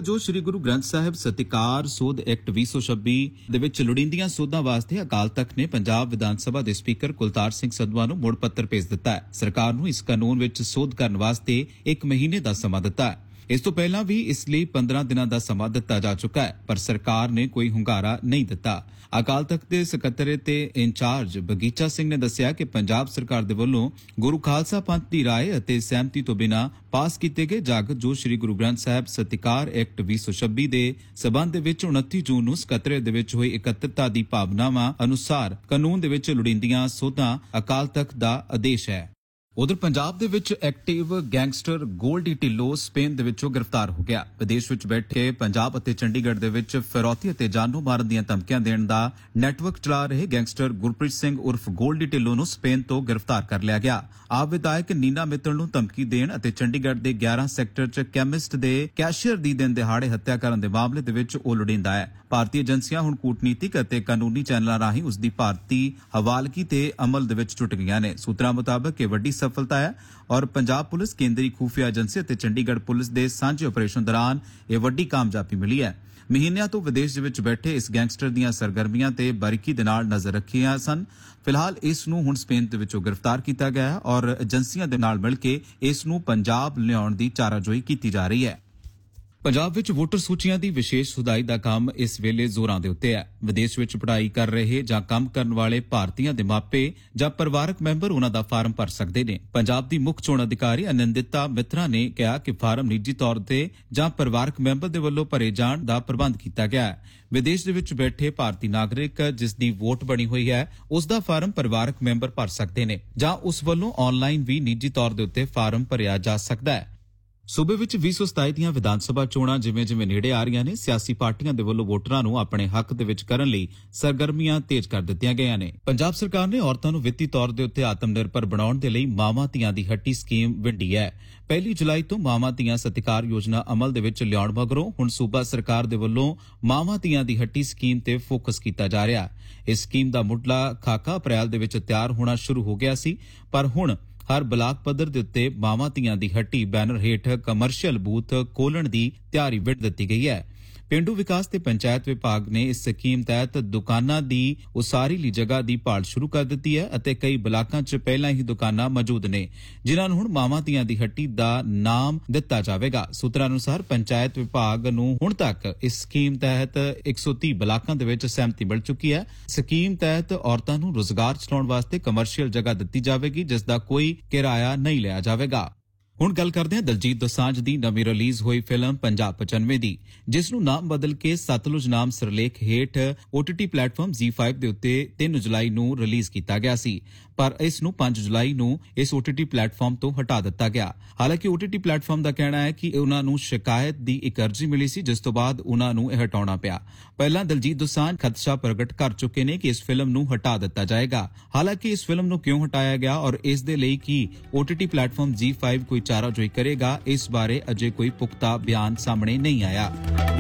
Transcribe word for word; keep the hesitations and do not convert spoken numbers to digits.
ਜੋ ਸ੍ਰੀ ਗੁਰੂ ਗ੍ਰੰਥ ਸਾਹਿਬ ਸਤਿਕਾਰ ਸੋਧ ਐਕਟ ਵੀਹ ਸੌ ਛੱਬੀ ਦੇ ਵਿੱਚ ਲੋੜੀਂਦੀਆਂ ਸੋਧਾਂ ਵਾਸਤੇ ਅਕਾਲ ਤਖਤ ਨੇ ਪੰਜਾਬ ਵਿਧਾਨ ਸਭਾ ਦੇ ਸਪੀਕਰ ਕੁਲਤਾਰ ਸਿੰਘ ਸੰਧਵਾ ਨੂੰ ਮੁੜ ਪੱਤਰ ਭੇਜ ਦਿੱਤਾ ਹੈ। ਸਰਕਾਰ ਨੂੰ ਇਸ ਕਾਨੂੰਨ ਵਿੱਚ ਸੋਧ ਕਰਨ ਵਾਸਤੇ ਇੱਕ ਮਹੀਨੇ ਦਾ ਸਮਾਂ ਦਿੱਤਾ ਹੈ। ਇਸ ਤੋਂ ਪਹਿਲਾਂ ਵੀ ਇਸ ਲਈ ਪੰਦਰਾਂ ਦਿਨਾਂ ਦਾ ਸਮਾਂ ਦਿੱਤਾ ਜਾ ਚੁੱਕਾ ਹੈ, ਪਰ ਸਰਕਾਰ ਨੇ ਕੋਈ ਹੁੰਗਾਰਾ ਨਹੀਂ ਦਿੱਤਾ। ਅਕਾਲ ਤਖਤ ਦੇ ਸਕੱਤਰ ਤੇ ਇੰਚਾਰਜ ਬਗੀਚਾ ਸਿੰਘ ਨੇ ਦੱਸਿਆ ਕਿ ਪੰਜਾਬ ਸਰਕਾਰ ਦੇ ਵੱਲੋਂ ਗੁਰੂ ਖਾਲਸਾ ਪੰਥ ਦੀ ਰਾਏ ਅਤੇ ਸਹਿਮਤੀ ਤੋਂ ਬਿਨਾਂ ਪਾਸ ਕੀਤੇ ਗਏ ਜਗ ਜੋ ਸ੍ਰੀ ਗੁਰੂ ਗ੍ਰੰਥ ਸਾਹਿਬ ਸਤਿਕਾਰ ਐਕਟ ਵੀਹ ਸੌ ਛੱਬੀ ਦੇ ਸਬੰਧ ਦੇ ਵਿੱਚ ਉਨੱਤੀ ਜੂਨ ਨੂੰ ਸਕੱਤਰੇਤ ਦੇ ਵਿੱਚ ਹੋਈ ਇਕੱਤਰਤਾ ਦੀ ਭਾਵਨਾਵਾਂ ਅਨੁਸਾਰ ਕਾਨੂੰਨ ਦੇ ਵਿੱਚ ਲੋੜੀਂਦੀਆਂ ਸੋਧਾਂ ਅਕਾਲ ਤਖਤ ਦਾ ਆਦੇਸ਼ ਹੈ। ਉਧਰ ਪੰਜਾਬ ਦੇ ਵਿੱਚ active gangster Goldy Dhillon Spain ਦੇ ਵਿੱਚੋਂ ਗ੍ਰਿਫਤਾਰ ਹੋ ਗਿਆ। ਵਿਦੇਸ਼ ਵਿੱਚ ਬੈਠੇ ਪੰਜਾਬ ਅਤੇ ਚੰਡੀਗੜ੍ਹ ਦੇ ਵਿੱਚ ਫਿਰੌਤੀ ਅਤੇ ਜਾਨੋਂ ਮਾਰਨ ਦੀਆਂ ਧਮਕੀਆਂ ਦੇਣ ਦਾ ਨੈਟਵਰਕ ਚਲਾ ਰਹੇ ਗੈਂਗਸਟਰ ਗੁਰਪ੍ਰੀਤ ਸਿੰਘ ਉਰਫ ਗੋਲਡੀ ਢਿੱਲੋਂ ਨੂੰ ਸਪੇਨ ਤੋਂ ਗ੍ਰਿਫਤਾਰ ਕਰ ਲਿਆ ਗਿਆ। ਆਪ ਵਿਧਾਇਕ ਨੀਨਾ ਮਿੱਤਲ ਨੂੰ ਧਮਕੀ ਦੇਣ ਅਤੇ ਚੰਡੀਗੜ੍ਹ ਦੇ ਗਿਆਰਾਂ ਸੈਕਟਰ 'ਚ ਕੈਮਿਸਟ ਦੇ ਕੈਸ਼ੀਅਰ ਦੀ ਦਿਨ ਦਿਹਾੜੇ ਹੱਤਿਆ ਕਰਨ ਦੇ ਮਾਮਲੇ ਦੇ ਵਿੱਚ ਉਹ ਲੋੜੀਂਦਾ ਹੈ। ਭਾਰਤੀ ਏਜੰਸੀਆਂ ਹੁਣ ਕੂਟਨੀਤਿਕ ਅਤੇ ਕਾਨੂੰਨੀ ਚੈਨਲਾਂ ਰਾਹੀਂ ਉਸ ਦੀ ਭਾਰਤੀ ਹਵਾਲਗੀ ਤੇ ਅਮਲ ਦੇ ਵਿੱਚ ਜੁਟ ਗਈਆਂ ਨੇ। ਸੂਤਰਾਂ ਮੁਤਾਬਕ ਇਹ ਵੱਡੀ ਸਫਲਤਾ ਹੈ ਔਰ ਪੰਜਾਬ ਪੁਲਿਸ, ਕੇਂਦਰੀ ਖੂਫੀਆ ਏਜੰਸੀ ਅਤੇ ਚੰਡੀਗੜ੍ਹ ਪੁਲਿਸ ਦੇ ਸਾਂਝੇ ਆਪਰੇਸ਼ਨ ਦੌਰਾਨ ਇਹ ਵੱਡੀ ਕਾਮਯਾਬੀ ਮਿਲੀ ਹੈ। ਮਹੀਨਿਆਂ ਤੋਂ ਵਿਦੇਸ਼ ਦੇ ਵਿੱਚ ਬੈਠੇ ਇਸ ਗੈਂਗਸਟਰ ਦੀਆਂ ਸਰਗਰਮੀਆਂ ਤੇ ਬਾਰੀਕੀ ਦੇ ਨਾਲ ਨਜ਼ਰ ਰੱਖੀਆਂ ਸਨ। ਫਿਲਹਾਲ ਇਸ ਨੂੰ ਹੁਣ ਸਪੇਨ ਦੇ ਵਿੱਚੋਂ ਗ੍ਰਿਫਤਾਰ ਕੀਤਾ ਗਿਆ ਹੈ ਔਰ ਏਜੰਸੀਆਂ ਦੇ ਨਾਲ ਮਿਲ ਕੇ ਇਸ ਨੂੰ ਪੰਜਾਬ ਲਿਆਉਣ ਦੀ ਚਾਰਾਜੋਈ ਕੀਤੀ ਜਾ ਰਹੀ ਹੈ। ਪੰਜਾਬ ਵਿੱਚ ਵੋਟਰ ਸੂਚੀਆਂ ਦੀ ਵਿਸ਼ੇਸ਼ ਸੁਧਾਈ ਦਾ ਕੰਮ ਇਸ ਵੇਲੇ ਜ਼ੋਰਾਂ ਦੇ ਉੱਤੇ ਹੈ। ਵਿਦੇਸ਼ ਵਿੱਚ ਪੜ੍ਹਾਈ ਕਰ ਰਹੇ ਜਾਂ ਕੰਮ ਕਰਨ ਵਾਲੇ ਭਾਰਤੀਆਂ ਦੇ ਮਾਪੇ ਜਾਂ ਪਰਿਵਾਰਕ ਮੈਂਬਰ ਉਹਨਾਂ ਦਾ ਫਾਰਮ ਭਰ ਸਕਦੇ ਨੇ। ਪੰਜਾਬ ਦੀ ਮੁੱਖ ਚੋਣ ਅਧਿਕਾਰੀ ਅਨੰਦਿਤਾ ਮਿਤਰਾ ਨੇ ਕਿਹਾ ਕਿ ਫਾਰਮ ਨਿੱਜੀ ਤੌਰ ਤੇ ਜਾਂ ਪਰਿਵਾਰਕ ਮੈਂਬਰ ਦੇ ਵੱਲੋਂ ਭਰੇ ਜਾਣ ਦਾ ਪ੍ਰਬੰਧ ਕੀਤਾ ਗਿਆ ਹੈ। ਵਿਦੇਸ਼ ਦੇ ਵਿੱਚ ਬੈਠੇ ਭਾਰਤੀ ਨਾਗਰਿਕ ਜਿਸ ਦੀ ਵੋਟ ਬਣੀ ਹੋਈ ਹੈ ਉਸ ਦਾ ਫਾਰਮ ਪਰਿਵਾਰਕ ਮੈਂਬਰ ਭਰ ਸਕਦੇ ਨੇ ਜਾਂ ਉਸ ਵੱਲੋਂ ਆਨਲਾਈਨ ਵੀ ਨਿੱਜੀ ਤੌਰ ਦੇ ਉੱਤੇ ਫਾਰਮ ਭਰਿਆ ਜਾ ਸਕਦਾ ਹੈ। ਸੂਬੇ ਵਿੱਚ ਵੀਹ ਸੌ ਸਤਾਈ ਦੀਆਂ ਵਿਧਾਨ ਸਭਾ ਚੋਣਾਂ ਜਿਵੇਂ ਜਿਵੇਂ ਨੇੜੇ ਆ ਰਹੀਆਂ ਨੇ, ਸਿਆਸੀ ਪਾਰਟੀਆਂ ਦੇ ਵੱਲੋਂ ਵੋਟਰਾਂ ਨੂੰ ਆਪਣੇ ਹੱਕ ਦੇ ਵਿੱਚ ਕਰਨ ਲਈ ਸਰਗਰਮੀਆਂ ਤੇਜ਼ ਕਰ ਦਿੱਤੀਆਂ ਗਈਆਂ ਨੇ। ਪੰਜਾਬ ਸਰਕਾਰ ਨੇ ਔਰਤਾਂ ਨੂੰ ਵਿੱਤੀ ਤੌਰ ਦੇ ਉੱਤੇ ਆਤਮ ਨਿਰਭਰ ਬਣਾਉਣ ਦੇ ਲਈ ਮਾਵਾਂ ਧੀਆਂ ਦੀ ਹੱਟੀ ਸਕੀਮ ਵੰਡੀ ਹੈ। ਪਹਿਲੀ ਜੁਲਾਈ ਤੋਂ ਮਾਵਾਂ ਧੀਆਂ ਸਤਿਕਾਰ ਯੋਜਨਾ ਅਮਲ ਦੇ ਵਿੱਚ ਲਿਆਉਣ ਮਗਰੋਂ ਹੁਣ ਸੂਬਾ ਸਰਕਾਰ ਦੇ ਵੱਲੋਂ ਮਾਵਾਂ ਧੀਆਂ ਦੀ ਹੱਟੀ ਸਕੀਮ ਤੇ ਫੋਕਸ ਕੀਤਾ ਜਾ ਰਿਹਾ। ਇਸ ਸਕੀਮ ਦਾ ਮੁੱਢਲਾ ਖਾਕਾ ਅਪ੍ਰੈਲ ਦੇ ਵਿੱਚ ਤਿਆਰ ਹੋਣਾ ਸ਼ੁਰੂ ਹੋ ਗਿਆ ਸੀ, ਪਰ ਹੁਣ ਹਰ ਬਲਾਕ ਪੱਧਰ ਦੇ ਉੱਤੇ ਮਾਵਾਂ ਧੀਆਂ ਦੀ ਹੱਟੀ ਬੈਨਰ ਹੇਠ ਕਮਰਸ਼ੀਅਲ ਬੂਥ ਖੋਲ੍ਹਣ ਦੀ ਤਿਆਰੀ ਵਿੱਢ ਦਿੱਤੀ ਗਈ ਹੈ। ਪੇਂਡੂ ਵਿਕਾਸ ਤੇ ਪੰਚਾਇਤ ਵਿਭਾਗ ਨੇ ਇਸ ਸਕੀਮ ਤਹਿਤ ਦੁਕਾਨਾਂ ਦੀ ਉਸਾਰੀ ਲਈ ਜਗ੍ਹਾ ਦੀ ਭਾਲ ਸ਼ੁਰੂ ਕਰ ਦਿੱਤੀ ਹੈ ਅਤੇ ਕਈ ਬਲਾਕਾਂ 'ਚ ਪਹਿਲਾਂ ਹੀ ਦੁਕਾਨਾਂ ਮੌਜੂਦ ਨੇ ਜਿਨ੍ਹਾਂ ਨੂੰ ਹੁਣ ਮਾਵਾਂ ਧੀਆਂ ਦੀ ਹੱਟੀ ਦਾ ਨਾਮ ਦਿੱਤਾ ਜਾਵੇਗਾ। ਸੂਤਰਾਂ ਅਨੁਸਾਰ ਪੰਚਾਇਤ ਵਿਭਾਗ ਨੂੰ ਹੁਣ ਤੱਕ ਇਸ ਸਕੀਮ ਤਹਿਤ ਇੱਕ ਸੌ ਤੀਹ ਬਲਾਕਾਂ ਦੇ ਵਿੱਚ ਸਹਿਮਤੀ ਮਿਲ ਚੁੱਕੀ ਹੈ। ਸਕੀਮ ਤਹਿਤ ਔਰਤਾਂ ਨੂੰ ਰੁਜ਼ਗਾਰ ਚਲਾਉਣ ਵਾਸਤੇ ਕਮਰਸ਼ੀਅਲ ਜਗ੍ਹਾ ਦਿੱਤੀ ਜਾਵੇਗੀ ਜਿਸ ਦਾ ਕੋਈ ਕਿਰਾਇਆ ਨਹੀਂ ਲਿਆ ਜਾਵੇਗਾ। ਹੁਣ ਗੱਲ ਕਰਦੇ ਹਾਂ ਦਲਜੀਤ ਦੋਸਾਂਝ ਦੀ ਨਵੀਂ ਰਿਲੀਜ਼ ਹੋਈ ਫਿਲਮ ਪੰਜਾਬ ਪਚਾਨਵੇਂ ਦੀ, ਜਿਸ ਨੂੰ ਨਾਮ ਬਦਲ ਕੇ ਸਤਲੁਜ ਨਾਮ ਸਿਰਲੇਖ ਹੇਠ ਓਟੀਟੀ ਪਲੇਟਫਾਰਮ ਜ਼ੀ ਫਾਈਵ ਦੇ ਉੱਤੇ ਤਿੰਨ ਜੁਲਾਈ ਨੂੰ ਰਿਲੀਜ਼ ਕੀਤਾ ਗਿਆ ਸੀ, ਪਰ ਇਸ ਨੂੰ ਪੰਜ ਜੁਲਾਈ ਨੂੰ ਇਸ ਓਟੀਟੀ ਪਲੇਟਫਾਰਮ ਤੋਂ ਹਟਾ ਦਿੱਤਾ ਗਿਆ। ਹਾਲਾਂਕਿ ਓਟੀਟੀ ਪਲੇਟਫਾਰਮ ਦਾ ਕਹਿਣਾ ਹੈ ਕਿ ਉਹਨਾਂ ਨੂੰ ਸ਼ਿਕਾਇਤ ਦੀ ਇੱਕ ਅਰਜ਼ੀ ਮਿਲੀ ਸੀ ਜਿਸ ਤੋਂ ਬਾਅਦ ਉਹਨਾਂ ਨੂੰ ਇਹ ਹਟਾਉਣਾ ਪਿਆ। ਪਹਿਲਾਂ ਦਲਜੀਤ ਦੋਸਾਂਝ ਖਦਸ਼ਾ ਪ੍ਰਗਟ ਕਰ ਚੁੱਕੇ ਨੇ ਕਿ ਇਸ ਫਿਲਮ ਨੂੰ ਹਟਾ ਦਿੱਤਾ ਜਾਏਗਾ। ਹਾਲਾਂਕਿ ਇਸ ਫਿਲਮ ਨੂੰ ਕਿਉਂ ਹਟਾਇਆ ਗਿਆ ਔਰ ਇਸ ਦੇ ਲਈ ਕੀ ਓਟੀਟੀ ਪਲੇਟਫਾਰਮ ਜ਼ੀ ਫਾਈਵ ਕੋਈ ਚਾਰਾਜੋਈ ਕਰੇਗਾ, ਇਸ ਬਾਰੇ ਅਜੇ ਕੋਈ ਪੁਖਤਾ ਬਿਆਨ ਸਾਹਮਣੇ ਨਹੀਂ ਆਇਆ।